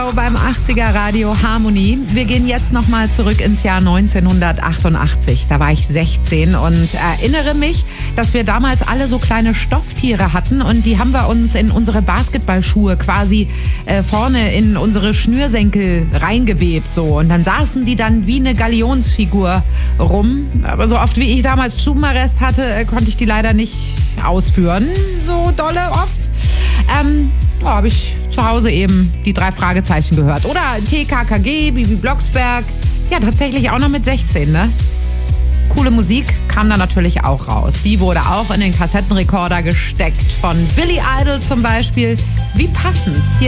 Radio beim 80er Radio Harmonie. Wir gehen jetzt nochmal zurück ins Jahr 1988. Da war ich 16 und erinnere mich, dass wir damals alle so kleine Stofftiere hatten und die haben wir uns in unsere Basketballschuhe quasi vorne in unsere Schnürsenkel reingewebt. So. Und dann saßen die dann wie eine Galionsfigur rum. Aber so oft wie ich damals Stubenarrest hatte, konnte ich die leider nicht ausführen. So dolle oft. Habe ich zu Hause eben die 3 Fragezeichen gehört. Oder TKKG, Bibi Blocksberg. Ja, tatsächlich auch noch mit 16, ne? Coole Musik kam da natürlich auch raus. Die wurde auch in den Kassettenrekorder gesteckt. Von Billy Idol zum Beispiel. Wie passend. Hier